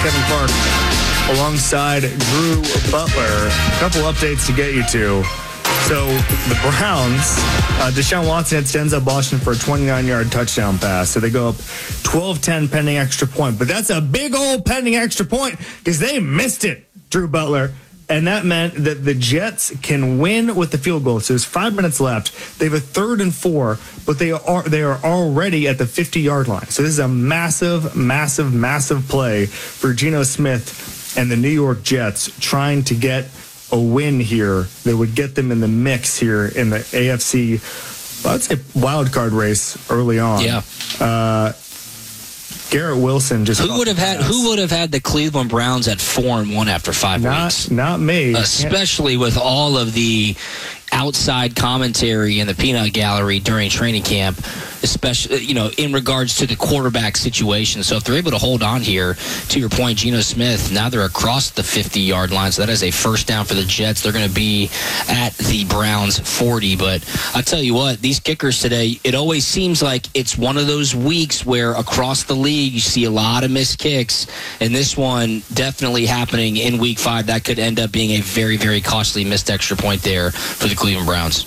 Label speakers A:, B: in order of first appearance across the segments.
A: Kevin Clark alongside Drew Butler. A couple updates to get you to. So the Browns, Deshaun Watson hits Denzel Washington for a 29-yard touchdown pass. So they go up 12-10 pending extra point. But that's a big old pending extra point because they missed it, Drew Butler. And that meant that the Jets can win with the field goal. So there's 5 minutes left. They have a 3rd and 4, but they are already at the 50-yard line. So this is a massive, massive, massive play for Geno Smith and the New York Jets trying to get a win here that would get them in the mix here in the AFC, I'd say, wild card race early on.
B: Yeah.
A: Garrett Wilson just
B: who would have had the Cleveland Browns at 4-1 after 5 weeks?
A: Not me.
B: Especially with all of the outside commentary in the peanut gallery during training camp, especially, in regards to the quarterback situation. So if they're able to hold on here, to your point, Geno Smith, now they're across the 50-yard line. So that is a first down for the Jets. They're going to be at the Browns 40. But I tell you what, these kickers today, it always seems like it's one of those weeks where across the league you see a lot of missed kicks. And this one definitely happening in week 5. That could end up being a very, very costly missed extra point there for the Cleveland Browns.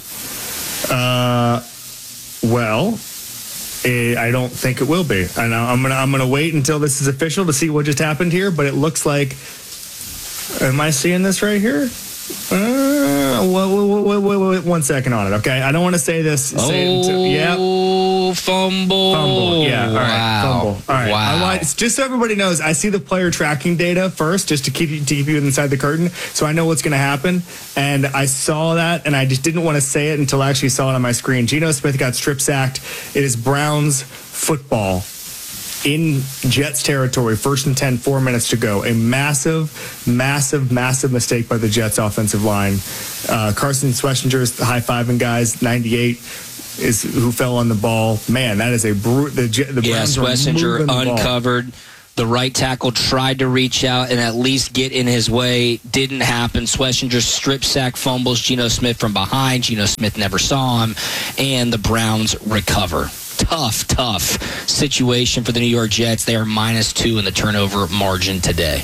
A: Well, I don't think it will be. And I'm gonna wait until this is official to see what just happened here. But it looks like, am I seeing this right here? Wait 1 second on it, okay? I don't want to say this.
B: Fumble.
A: Yeah, all right.
B: Wow.
A: Fumble. All right.
B: Wow.
A: Just so everybody knows, I see the player tracking data first, just to keep you inside the curtain, so I know what's going to happen. And I saw that, and I just didn't want to say it until I actually saw it on my screen. Geno Smith got strip sacked. It is Browns football in Jets territory, 1st and 10, 4 minutes to go. A massive, massive, massive mistake by the Jets offensive line. Carson Schwarzenegger's high-fiving guys, 98 is who fell on the ball. Man, that is a the Browns
B: Schwarzenegger uncovered. The right tackle tried to reach out and at least get in his way. Didn't happen. Schwarzenegger strip sack fumbles Geno Smith from behind. Geno Smith never saw him, and the Browns recover. Tough situation for the New York Jets. They are -2 in the turnover margin today.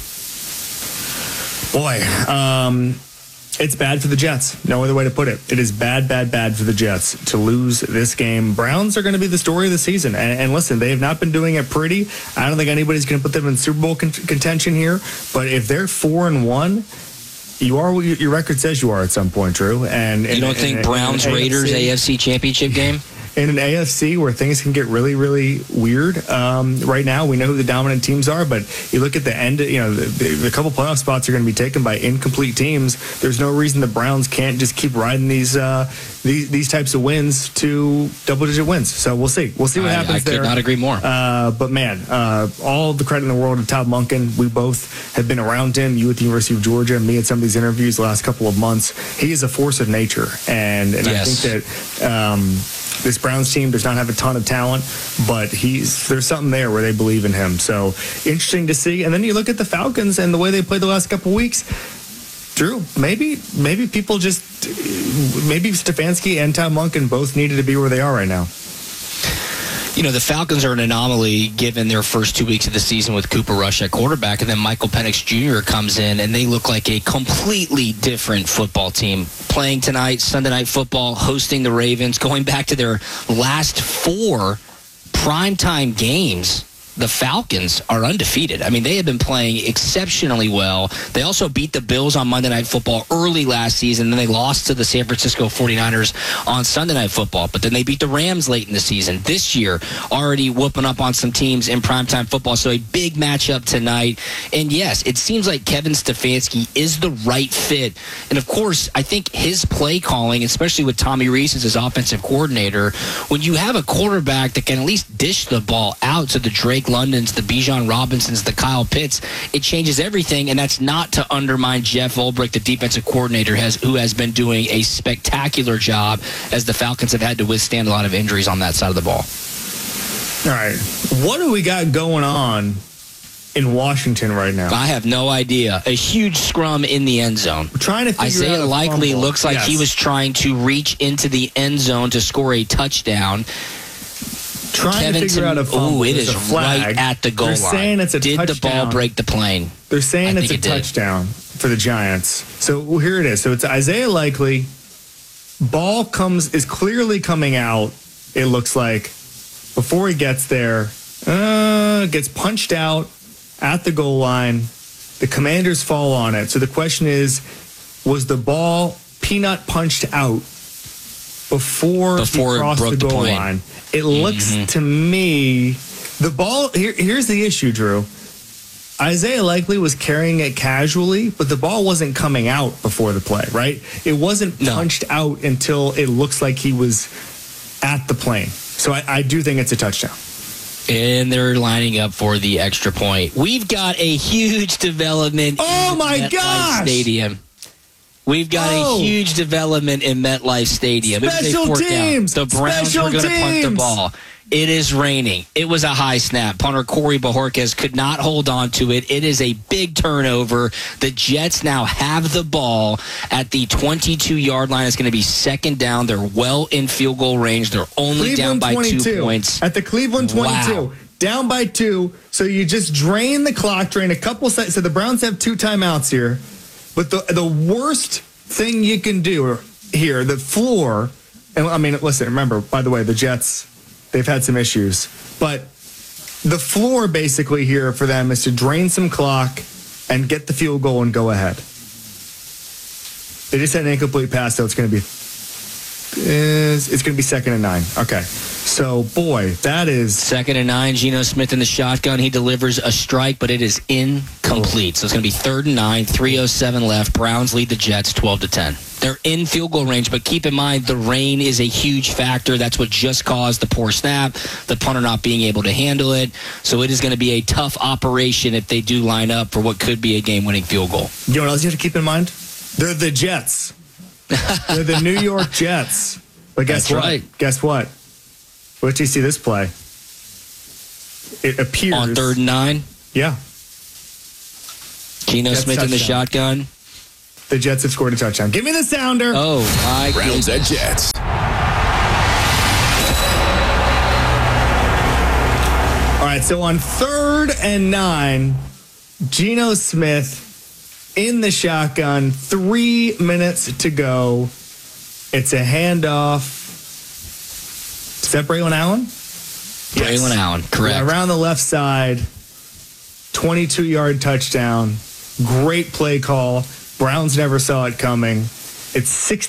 A: Boy, it's bad for the Jets. No other way to put it. It is bad for the Jets to lose this game. Browns are going to be the story of the season. And listen, they have not been doing it pretty. I don't think anybody's going to put them in Super Bowl contention here. But if they're 4-1, you are what your record says you are at some point, Drew. And
B: you don't think Browns-Raiders AFC Championship game?
A: In an AFC where things can get really, really weird. Right now, we know who the dominant teams are, but you look at the end, the couple playoff spots are going to be taken by incomplete teams. There's no reason the Browns can't just keep riding these types of wins to double-digit wins. So we'll see. We'll see what happens there.
B: I could not agree more.
A: But, man, all the credit in the world to Todd Monken. We both have been around him, you at the University of Georgia, me at some of these interviews the last couple of months. He is a force of nature. And
B: yes.
A: I think that this Browns team does not have a ton of talent, but there's something there where they believe in him. So interesting to see. And then you look at the Falcons and the way they played the last couple of weeks. Drew, maybe people maybe Stefanski and Tom Monken both needed to be where they are right now.
B: The Falcons are an anomaly given their first 2 weeks of the season with Cooper Rush at quarterback, and then Michael Penix Jr. comes in, and they look like a completely different football team. Playing tonight, Sunday Night Football, hosting the Ravens, going back to their last 4 primetime games. The Falcons are undefeated. I mean, they have been playing exceptionally well. They also beat the Bills on Monday Night Football early last season. Then they lost to the San Francisco 49ers on Sunday Night Football. But then they beat the Rams late in the season. This year, already whooping up on some teams in primetime football. So a big matchup tonight. And yes, it seems like Kevin Stefanski is the right fit. And of course, I think his play calling, especially with Tommy Rees as his offensive coordinator, when you have a quarterback that can at least dish the ball out to the Drake Londons, the Bijan Robinsons, the Kyle Pitts, it changes everything, and that's not to undermine Jeff Ulbrich, the defensive coordinator, who has been doing a spectacular job as the Falcons have had to withstand a lot of injuries on that side of the ball.
A: All right. What do we got going on in Washington right now?
B: I have no idea. A huge scrum in the end zone.
A: We're trying to figure
B: Isaiah
A: out
B: Likely
A: fumble.
B: looks like he was trying to reach into the end zone to score a touchdown.
A: trying to figure out a fumble.
B: It is
A: a flag.
B: right at the goal line.
A: They're saying it's a touchdown.
B: Did the ball break the plane?
A: They're saying it's a touchdown for the Giants. So here it is. So it's Isaiah Likely. Ball is clearly coming out, it looks like, before he gets there. Gets punched out at the goal line. The Commanders fall on it. So the question is, was the ball peanut punched out before he crossed the goal line? It looks to me, the ball, here's the issue, Drew. Isaiah Likely was carrying it casually, but the ball wasn't coming out before the play, right? It wasn't punched out until it looks like he was at the plane. So I do think it's a touchdown.
B: And they're lining up for the extra point. We've got a huge development in MetLife Stadium. We've got a huge development in MetLife Stadium.
A: Special teams.
B: The Browns were going to punt the ball. It is raining. It was a high snap. Punter Corey Bojorquez could not hold on to it. It is a big turnover. The Jets now have the ball at the 22-yard line. It's going to be second down. They're well in field goal range. They're only down by 2 points.
A: At the Cleveland 22. Wow. Down by 2. So you just drain the clock, drain a couple seconds. So the Browns have 2 timeouts here. But the worst thing you can do here, the floor, and I mean, listen, remember, by the way, the Jets, they've had some issues. But the floor basically here for them is to drain some clock and get the field goal and go ahead. They just had an incomplete pass, so it's going to be second and 9. Okay. So, boy, that is...
B: Second and 9, Geno Smith in the shotgun. He delivers a strike, but it is incomplete. So it's going to be third and 9, 3:07 left. Browns lead the Jets 12-10. They're in field goal range, but keep in mind the rain is a huge factor. That's what just caused the poor snap, the punter not being able to handle it. So it is going to be a tough operation if they do line up for what could be a game-winning field goal.
A: You know what else you have to keep in mind? They're the Jets. They're the New York Jets. But guess what?
B: Right.
A: Guess what? Wait till you see this play. It appears...
B: On third and 9?
A: Yeah.
B: Geno Smith in the shotgun.
A: The Jets have scored a touchdown. Give me the sounder.
B: Oh, my
C: Browns at Jets.
A: All right, so on third and 9, Geno Smith in the shotgun, 3 minutes to go. It's a handoff. Is that Braylon Allen?
B: Braylon Allen, correct.
A: Yeah, around the left side, 22-yard touchdown. Great play call. Browns never saw it coming. It's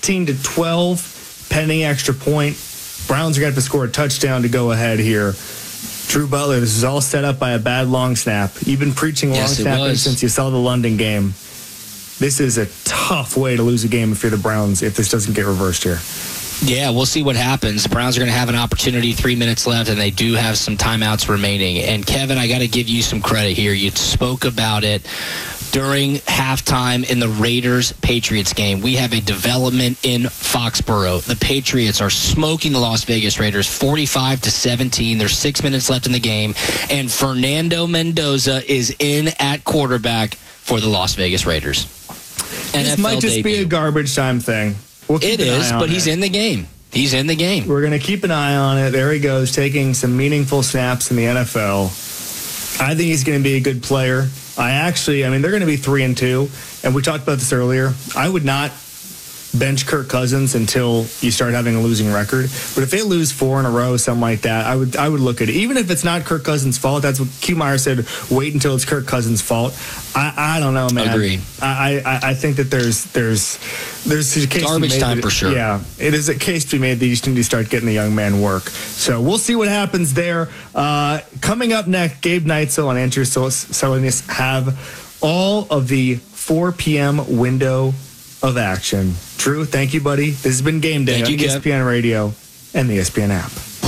A: 16-12, pending extra point. Browns are going to have to score a touchdown to go ahead here. Drew Butler, this is all set up by a bad long snap. You've been preaching long snapping since you saw the London game. This is a tough way to lose a game if you're the Browns, if this doesn't get reversed here.
B: Yeah, we'll see what happens. The Browns are going to have an opportunity, 3 minutes left, and they do have some timeouts remaining. And, Kevin, I got to give you some credit here. You spoke about it during halftime in the Raiders-Patriots game. We have a development in Foxborough. The Patriots are smoking the Las Vegas Raiders 45-17. There's 6 minutes left in the game, and Fernando Mendoza is in at quarterback for the Las Vegas Raiders.
A: This might just be a garbage time thing.
B: It is, but he's in the game. He's in the game.
A: We're going to keep an eye on it. There he goes, taking some meaningful snaps in the NFL. I think he's going to be a good player. They're going to be 3-2, and we talked about this earlier. I would not bench Kirk Cousins until you start having a losing record. But if they lose 4 in a row, something like that, I would look at it. Even if it's not Kirk Cousins' fault, that's what Q Meyer said. Wait until it's Kirk Cousins' fault. I don't know, man.
B: Agreed.
A: I think that there's a case
B: garbage time for sure.
A: Yeah, it is a case to be made that you just need to start getting the young man work. So we'll see what happens there. Coming up next, Gabe Neitzel and Andrew Salinas have all of the 4 p.m. window of action. Drew, thank you, buddy. This has been Game Day on ESPN Radio and the ESPN app.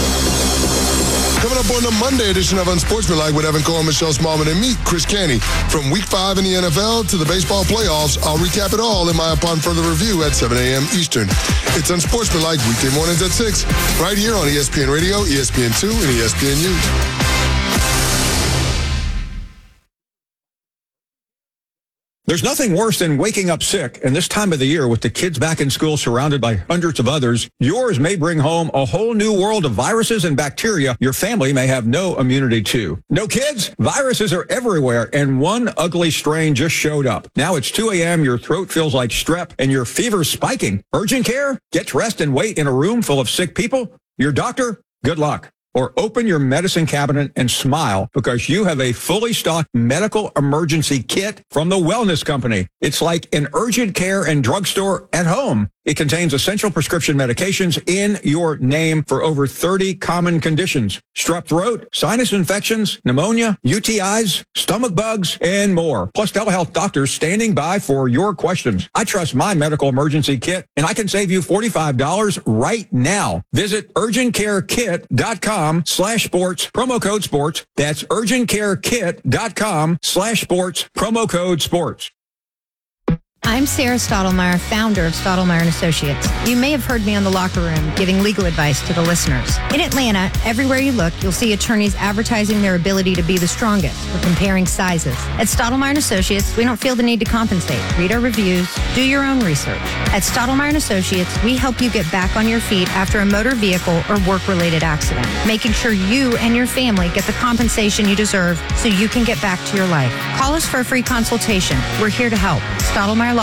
D: Coming up on the Monday edition of Unsportsmanlike with Evan Cohen, Michelle Smallman, and me, Chris Canty. From Week 5 in the NFL to the baseball playoffs, I'll recap it all in my Upon Further Review at 7 a.m. Eastern. It's Unsportsmanlike weekday mornings at 6, right here on ESPN Radio, ESPN2, and ESPNU.
C: There's nothing worse than waking up sick, and this time of the year with the kids back in school surrounded by hundreds of others, yours may bring home a whole new world of viruses and bacteria your family may have no immunity to. No kids? Viruses are everywhere, and one ugly strain just showed up. Now it's 2 a.m., your throat feels like strep, and your fever's spiking. Urgent care? Get dressed and wait in a room full of sick people? Your doctor? Good luck. Or open your medicine cabinet and smile because you have a fully stocked medical emergency kit from the Wellness Company. It's like an urgent care and drugstore at home. It contains essential prescription medications in your name for over 30 common conditions. Strep throat, sinus infections, pneumonia, UTIs, stomach bugs, and more. Plus telehealth doctors standing by for your questions. I trust my medical emergency kit, and I can save you $45 right now. Visit urgentcarekit.com/sports, promo code sports. That's urgentcarekit.com/sports, promo code sports.
E: I'm Sarah Stottlemyre, founder of Stottlemyre & Associates. You may have heard me on The Locker Room giving legal advice to the listeners. In Atlanta, everywhere you look, you'll see attorneys advertising their ability to be the strongest or comparing sizes. At Stottlemyre & Associates, we don't feel the need to compensate. Read our reviews, do your own research. At Stottlemyre & Associates, we help you get back on your feet after a motor vehicle or work-related accident, making sure you and your family get the compensation you deserve so you can get back to your life. Call us for a free consultation. We're here to help. StottlemyreLaw.com.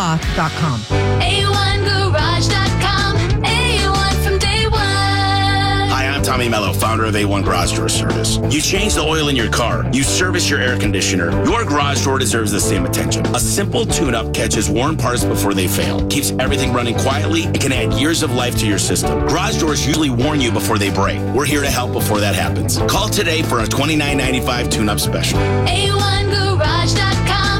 F: A1Garage.com. A1 from day one.
G: Hi, I'm Tommy Mello, founder of A1 Garage Door Service. You change the oil in your car. You service your air conditioner. Your garage door deserves the same attention. A simple tune-up catches worn parts before they fail, keeps everything running quietly, and can add years of life to your system. Garage doors usually warn you before they break. We're here to help before that happens. Call today for a $29.95 tune-up special.
F: A1Garage.com.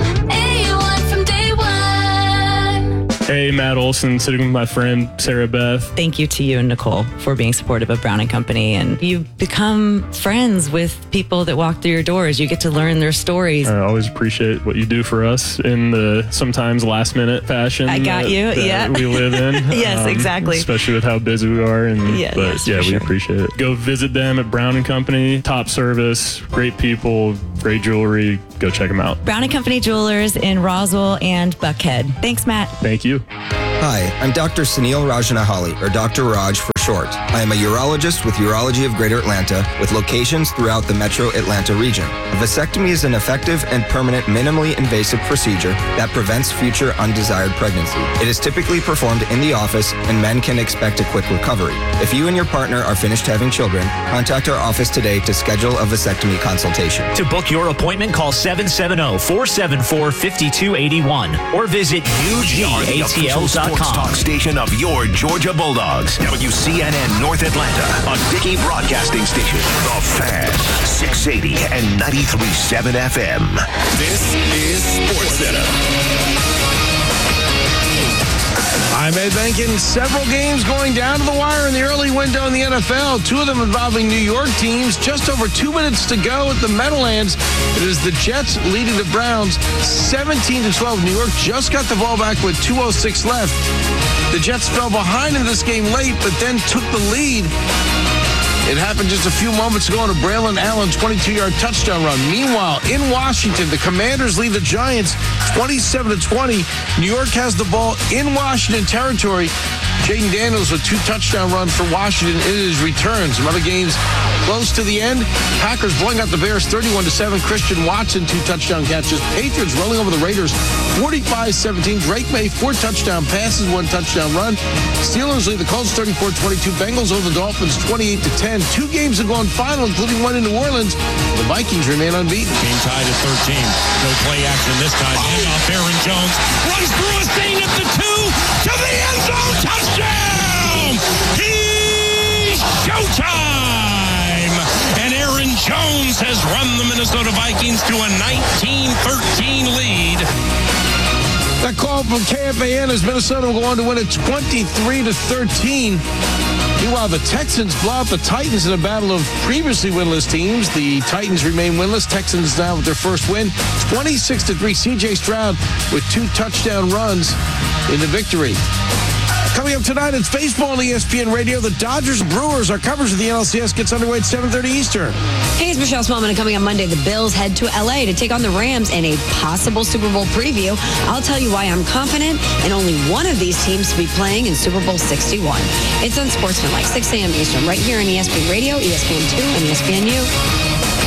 H: Hey, Matt Olson, sitting with my friend Sarah Beth.
I: Thank you to you and Nicole for being supportive of Brown & Company. And you become friends with people that walk through your doors. You get to learn their stories.
H: I always appreciate what you do for us in the sometimes last minute fashion.
I: I got you, yeah.
H: We live in.
I: Yes, exactly.
H: Especially with how busy we are.
I: Yes,
H: we
I: sure.
H: appreciate it. Go visit them at Brown & Company. Top service, great people, great jewelry. Go check them out.
I: Brown & Company Jewelers in Roswell and Buckhead. Thanks, Matt.
H: Thank you.
J: Hi, I'm Dr. Sunil Rajanahali, or Dr. Raj for short. I am a urologist with Urology of Greater Atlanta, with locations throughout the metro Atlanta region. A vasectomy is an effective and permanent minimally invasive procedure that prevents future undesired pregnancy. It is typically performed in the office, and men can expect a quick recovery. If you and your partner are finished having children, contact our office today to schedule a vasectomy consultation.
K: To book your appointment, call 770-474-5281 or visit UGATL.com.
L: Sports talk station of your Georgia Bulldogs. WCNN North Atlanta, a Dickey broadcasting station. The Fan, 680 and 93.7 FM. This is SportsCenter.
M: I'm Ed Benkin. Several games going down to the wire in the early window in the NFL. Two of them involving New York teams. Just over 2 minutes to go at the Meadowlands. It is the Jets leading the Browns 17-12. New York just got the ball back with 2:06 left. The Jets fell behind in this game late, but then took the lead. It happened just a few moments ago on a Braylon Allen 22-yard touchdown run. Meanwhile, in Washington, the Commanders lead the Giants 27-20. New York has the ball in Washington territory. Jaden Daniels with 2 touchdown runs for Washington in his return. Some other games close to the end. Packers blowing out the Bears 31-7. Christian Watson 2 touchdown catches. Patriots rolling over the Raiders 45-17. Drake May 4 touchdown passes, 1 touchdown run. Steelers lead the Colts 34-22. Bengals over the Dolphins 28-10. 2 games have gone final, including one in New Orleans. The Vikings remain unbeaten.
N: Game tied at 13. No play action this time. Handoff, Aaron Jones runs through a seam at the 2 to the end zone. Touchdown! He's showtime! And Aaron Jones has run the Minnesota Vikings to a 19-13 lead.
M: That call from KFAN as Minnesota will go on to win it 23-13. Meanwhile, the Texans blow out the Titans in a battle of previously winless teams. The Titans remain winless. Texans now with their first win, 26-3. C.J. Stroud with 2 touchdown runs in the victory. Coming up tonight, it's baseball on ESPN Radio. The Dodgers Brewers. Our coverage of the NLCS gets underway at 7:30 Eastern.
O: Hey, it's Michelle Smallman, and coming on Monday, the Bills head to LA to take on the Rams in a possible Super Bowl preview. I'll tell you why I'm confident in only one of these teams to be playing in Super Bowl 61. It's Unsportsmanlike, 6 a.m. Eastern, right here on ESPN Radio, ESPN2, and ESPNU.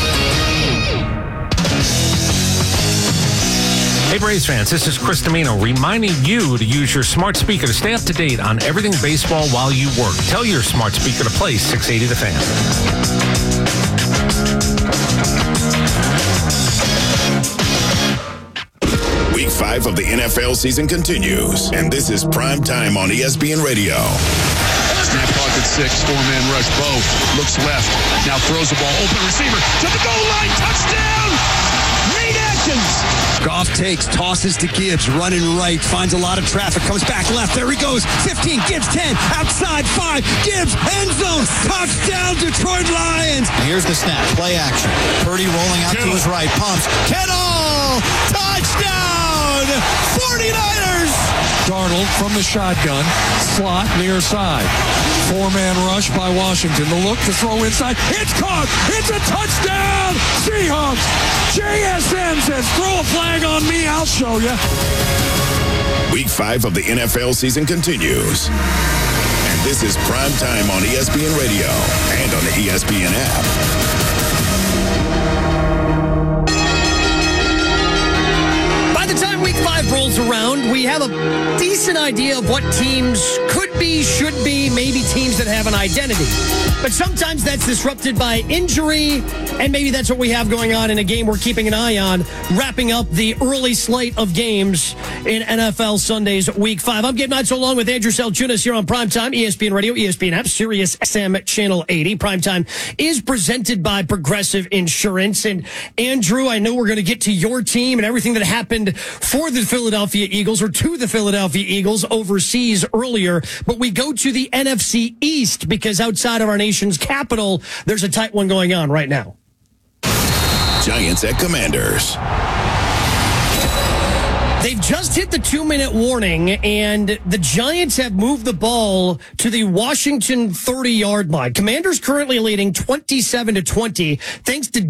P: Hey Braves fans, this is Chris Domino reminding you to use your smart speaker to stay up to date on everything baseball while you work. Tell your smart speaker to play 680 The Fan.
L: Week 5 of the NFL season continues, and this is Prime Time on ESPN Radio.
Q: Snap clock at 6, four-man rush. Bo looks left, now throws the ball, open receiver to the goal line, touchdown! Nate Atkins!
R: Goff takes, tosses to Gibbs, running right, finds a lot of traffic, comes back left, there he goes, 15, Gibbs 10, outside 5, Gibbs, end zone, touchdown Detroit Lions!
S: Here's the snap, play action, Purdy rolling out to his right, pumps, Kittle, touchdown, 49ers!
T: Darnold from the shotgun, slot near side. Four-man rush by Washington. The look to throw inside. It's caught. It's a touchdown. Seahawks. JSN says, throw a flag on me. I'll show you.
L: Week 5 of the NFL season continues. And this is Prime Time on ESPN Radio and on the ESPN app.
U: By the time Week 5 rolls around, we have a decent idea of what teams could be, should be, maybe teams that have an identity. But sometimes that's disrupted by injury, and maybe that's what we have going on in a game we're keeping an eye on, wrapping up the early slate of games in NFL Sundays Week 5. I'm Gabe Knights along with Andrew Selchunas here on Primetime, ESPN Radio, ESPN app, Sirius XM Channel 80. Primetime is presented by Progressive Insurance. And Andrew, I know we're going to get to your team and everything that happened for the Philadelphia Eagles or to the Philadelphia Eagles overseas earlier, but we go to the NFC East because outside of our nation's capital, there's a tight one going on right now.
L: Giants at Commanders.
U: They've just hit the 2-minute warning, and the Giants have moved the ball to the Washington 30-yard line. Commanders currently leading 27-20, thanks to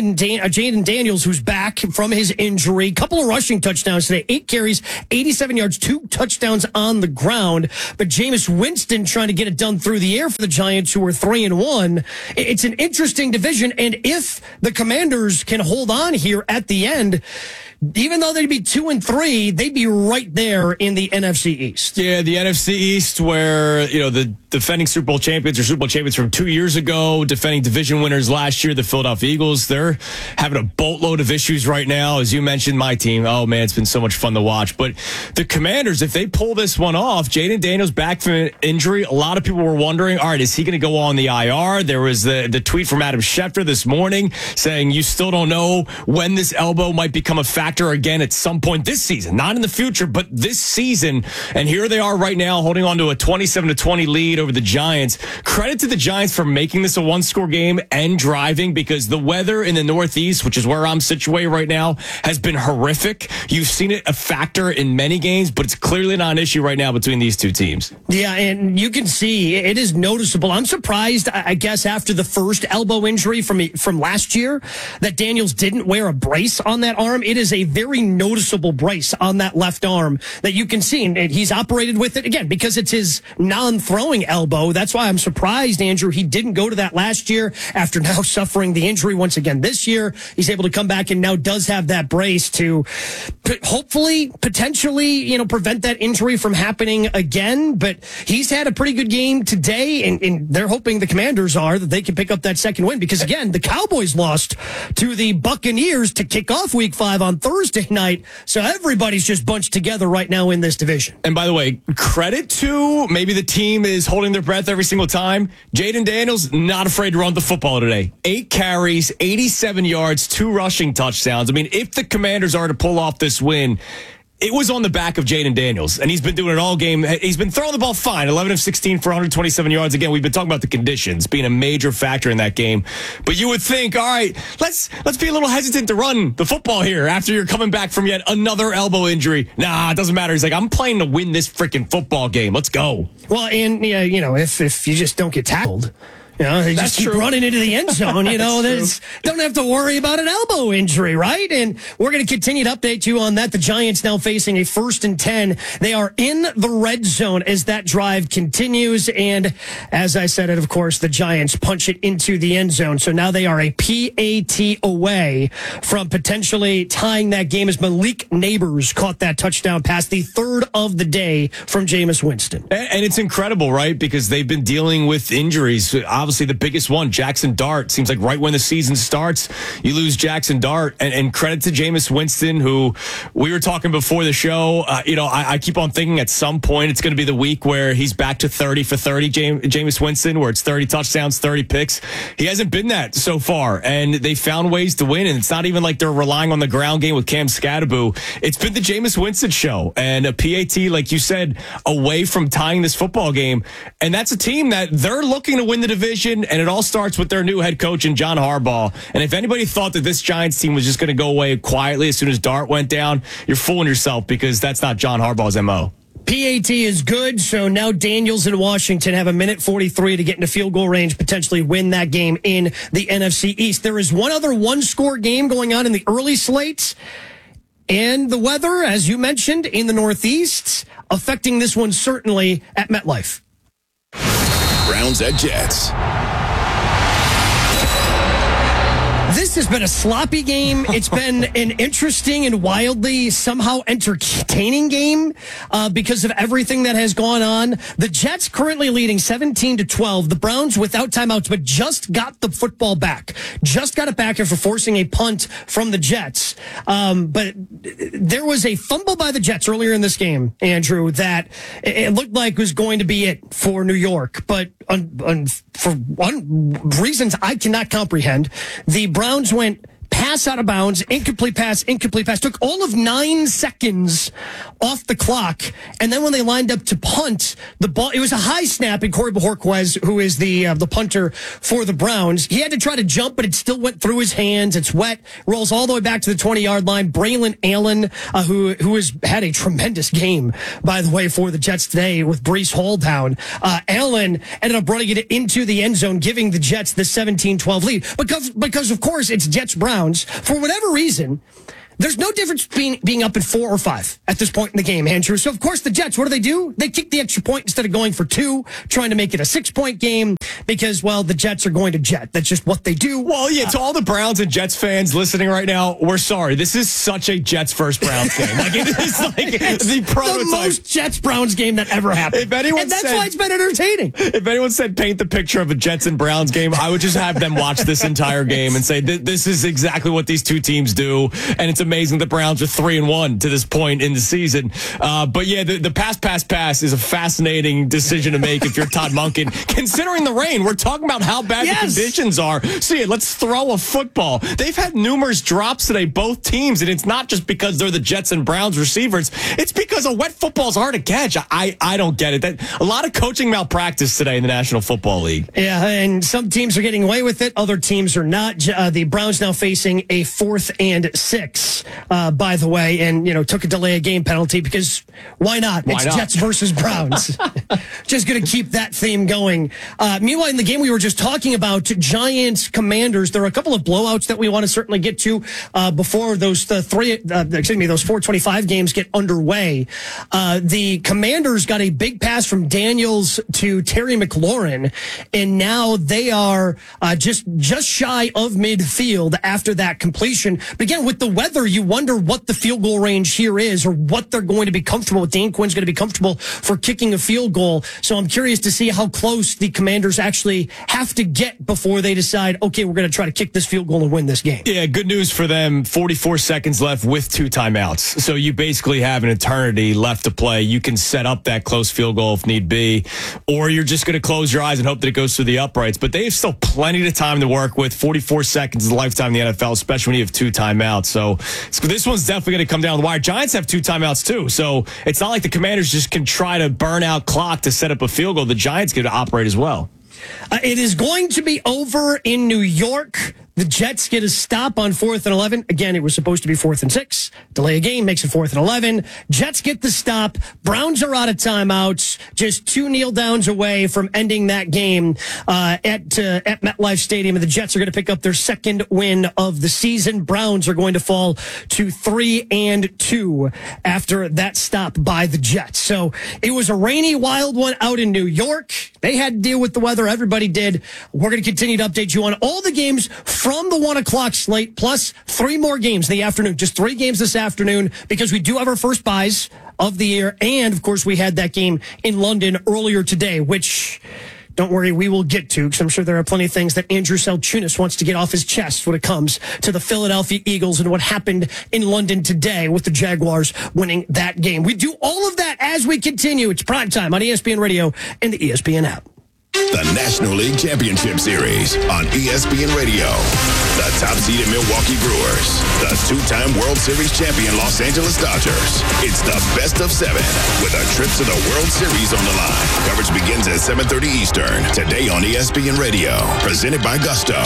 U: Jaden Daniels, who's back from his injury. Couple of rushing touchdowns today, 8 carries, 87 yards, 2 touchdowns on the ground. But Jameis Winston trying to get it done through the air for the Giants, who are 3-1. It's an interesting division, and if the Commanders can hold on here at the end, even though they'd be 2-3, they'd be right there in the NFC East.
V: Yeah, the NFC East, where, you know, the defending Super Bowl champions or Super Bowl champions from 2 years ago, defending division winners last year, the Philadelphia Eagles, they're having a boatload of issues right now. As you mentioned, my team, oh man, it's been so much fun to watch. But the Commanders, if they pull this one off, Jaden Daniels back from an injury, a lot of people were wondering, all right, is he going to go on the IR? There was the tweet from Adam Schefter this morning saying you still don't know when this elbow might become a factor again at some point this season, not in the future, but this season. And here they are right now holding on to a 27-20 lead over the Giants. Credit to the Giants for making this a one-score game and driving, because the weather in the Northeast, which is where I'm situated right now, has been horrific. You've seen it a factor in many games, but it's clearly not an issue right now between these two teams.
U: Yeah, and you can see it is noticeable. I'm surprised, I guess, after the first elbow injury from last year, that Daniels didn't wear a brace on that arm. It is a very noticeable brace on that left arm that you can see, and he's operated with it again because it's his non-throwing elbow. That's why I'm surprised, Andrew, he didn't go to that last year after now suffering the injury once again this year. He's able to come back and now does have that brace to hopefully, potentially, you know, prevent that injury from happening again. But he's had a pretty good game today, and they're hoping, the Commanders are, that they can pick up that second win, because again, the Cowboys lost to the Buccaneers to kick off Week 5 on Thursday night. So everybody's just bunched together right now in this division.
V: And by the way, credit to, maybe the team is holding their breath every single time, Jaden Daniels, not afraid to run the football today. 8 carries, 87 yards, 2 rushing touchdowns. I mean, if the Commanders are to pull off this win, it was on the back of Jaden Daniels, and he's been doing it all game. He's been throwing the ball fine, 11 of 16 for 127 yards. Again, we've been talking about the conditions being a major factor in that game. But you would think, all right, let's be a little hesitant to run the football here after you're coming back from yet another elbow injury. Nah, it doesn't matter. He's like, I'm playing to win this freaking football game. Let's go.
U: Well, and if you just don't get tackled, they just keep running into the end zone. Don't have to worry about an elbow injury, right? And we're going to continue to update you on that. The Giants now facing a 1st and 10. They are in the red zone as that drive continues. And as I said it, of course, the Giants punch it into the end zone. So now they are a PAT away from potentially tying that game as Malik Neighbors caught that touchdown pass, the 3rd of the day from Jameis Winston.
V: And it's incredible, right? Because they've been dealing with injuries. Obviously, the biggest one, Jackson Dart. Seems like right when the season starts, you lose Jackson Dart. And credit to Jameis Winston, who we were talking before the show. I keep on thinking at some point it's going to be the week where he's back to 30 for 30, Jameis Winston, where it's 30 touchdowns, 30 picks. He hasn't been that so far, and they found ways to win. And it's not even like they're relying on the ground game with Cam Scadaboo. It's been the Jameis Winston show, and a PAT, like you said, away from tying this football game. And that's a team that they're looking to win the division. And it all starts with their new head coach and John Harbaugh. And if anybody thought that this Giants team was just going to go away quietly as soon as Dart went down, you're fooling yourself, because that's not John Harbaugh's MO.
U: PAT is good, so now Daniels and Washington have 1:43 to get into field goal range, potentially win that game in the NFC East. There is one other one-score game going on in the early slates, and the weather, as you mentioned, in the Northeast, affecting this one certainly at MetLife.
L: Browns at Jets.
U: This has been a sloppy game. It's been an interesting and wildly somehow entertaining game because of everything that has gone on. The Jets currently leading 17-12. The Browns without timeouts, but just got the football back. Just got it back after forcing a punt from the Jets. But there was a fumble by the Jets earlier in this game, Andrew, that it looked like was going to be it for New York. But for reasons I cannot comprehend, the Browns went pass out of bounds, incomplete pass, took all of 9 seconds off the clock. And then when they lined up to punt the ball, it was a high snap, and Corey Bojorquez, who is the punter for the Browns, he had to try to jump, but it still went through his hands. It's wet, rolls all the way back to the 20-yard line. Braylon Allen, who has had a tremendous game, by the way, for the Jets today with Breece Hall down. Allen ended up running it into the end zone, giving the Jets the 17-12 lead. Because of course, it's Jets-Browns. For whatever reason, there's no difference between being up at 4 or 5 at this point in the game, Andrew. So, of course, the Jets, what do? They kick the extra point instead of going for 2, trying to make it a 6-point game because, well, the Jets are going to jet. That's just what they do.
V: Well, yeah, to all the Browns and Jets fans listening right now, we're sorry. This is such a Jets versus Browns game. Like, it is like the prototype.
U: The most Jets-Browns game that ever happened.
V: And that's
U: why it's been entertaining.
V: If anyone said paint the picture of a Jets and Browns game, I would just have them watch this entire game and say, this is exactly what these two teams do. And it's amazing the Browns are 3-1 to this point in the season. But yeah, the pass is a fascinating decision to make if you're Todd Monken. Considering the rain, we're talking about how bad the conditions are. So yeah, let's throw a football. They've had numerous drops today, both teams, and it's not just because they're the Jets and Browns receivers. It's because a wet football is hard to catch. I don't get it. A lot of coaching malpractice today in the National Football League.
U: Yeah, and some teams are getting away with it. Other teams are not. The Browns now facing a 4th and 6. By the way, and took a delay of game penalty because why not? It's Jets versus Browns. Just going to keep that theme going. Meanwhile, in the game we were just talking about, Giants Commanders, there are a couple of blowouts that we want to certainly get to before those 4:25 games get underway. The Commanders got a big pass from Daniels to Terry McLaurin, and now they are just shy of midfield after that completion. But again, with the weather, you wonder what the field goal range here is, or what they're going to be comfortable with. Dan Quinn's going to be comfortable for kicking a field goal. So I'm curious to see how close the Commanders actually have to get before they decide, okay, we're going to try to kick this field goal and win this game.
V: Yeah, good news for them. 44 seconds left with 2 timeouts. So you basically have an eternity left to play. You can set up that close field goal if need be, or you're just going to close your eyes and hope that it goes through the uprights. But they have still plenty of time to work with. 44 seconds is a lifetime in the NFL, especially when you have 2 timeouts. So this one's definitely going to come down the wire. Giants have 2 timeouts too, so it's not like the Commanders just can try to burn out clock to set up a field goal. The Giants get to operate as well.
U: It is going to be over in New York. The Jets get a stop on 4th and 11. Again, it was supposed to be 4th and 6. Delay a game makes it 4th and 11. Jets get the stop. Browns are out of timeouts. Just 2 kneel downs away from ending that game at MetLife Stadium. And the Jets are going to pick up their 2nd win of the season. Browns are going to fall to 3-2 after that stop by the Jets. So it was a rainy, wild one out in New York. They had to deal with the weather. Everybody did. We're going to continue to update you on all the games from the 1 o'clock slate, plus 3 more games in the afternoon. Just 3 games this afternoon, because we do have our first buys of the year. And, of course, we had that game in London earlier today, which, don't worry, we will get to, because I'm sure there are plenty of things that Andrew Selchunas wants to get off his chest when it comes to the Philadelphia Eagles and what happened in London today with the Jaguars winning that game. We do all of that as we continue. It's primetime on ESPN Radio and the ESPN app.
L: The National League Championship Series on ESPN Radio. The top-seeded Milwaukee Brewers. The 2-time World Series champion Los Angeles Dodgers. It's the best of 7 with a trip to the World Series on the line. Coverage begins at 7:30 Eastern. Today on ESPN Radio. Presented by Gusto.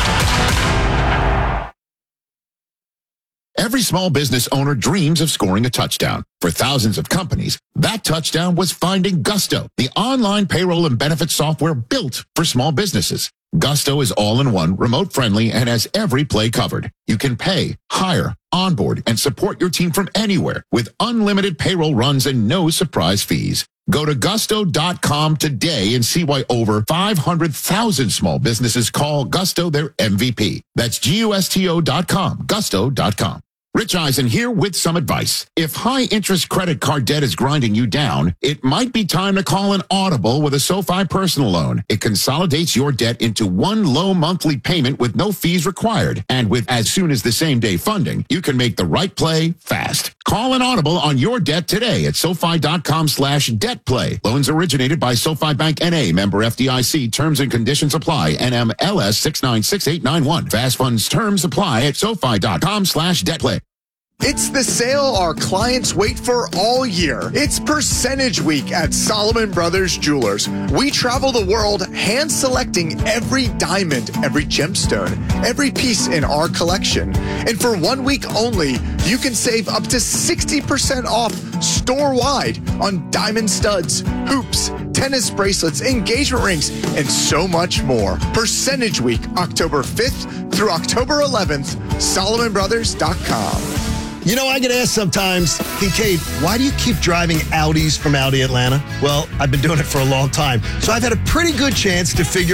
A: Every small business owner dreams of scoring a touchdown. For thousands of companies, that touchdown was finding Gusto, the online payroll and benefits software built for small businesses. Gusto is all-in-one, remote-friendly, and has every play covered. You can pay, hire, onboard, and support your team from anywhere with unlimited payroll runs and no surprise fees. Go to gusto.com today and see why over 500,000 small businesses call Gusto their MVP. That's GUSTO.com, gusto.com. Rich Eisen here with some advice. If high-interest credit card debt is grinding you down, it might be time to call an Audible with a SoFi personal loan. It consolidates your debt into one low monthly payment with no fees required. And with as soon as the same-day funding, you can make the right play fast. Call an Audible on your debt today at SoFi.com/debtplay. Loans originated by SoFi Bank N.A., member FDIC. Terms and conditions apply. NMLS 696891. Fast funds terms apply at SoFi.com/debtplay.
B: It's the sale our clients wait for all year. It's Percentage Week at Solomon Brothers Jewelers. We travel the world hand-selecting every diamond, every gemstone, every piece in our collection. And for 1 week only, you can save up to 60% off store-wide on diamond studs, hoops, tennis bracelets, engagement rings, and so much more. Percentage Week, October 5th through October 11th, SolomonBrothers.com.
W: You know, I get asked sometimes, Kincaid, why do you keep driving Audis from Audi Atlanta? Well, I've been doing it for a long time, so I've had a pretty good chance to figure